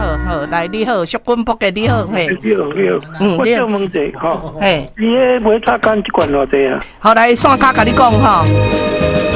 好，来你好，淑君仆嘅你好，嘿， 你好，我想问者吼， 嘿， 你迄买卡干一罐偌济啊？ 好来线卡甲你讲吼。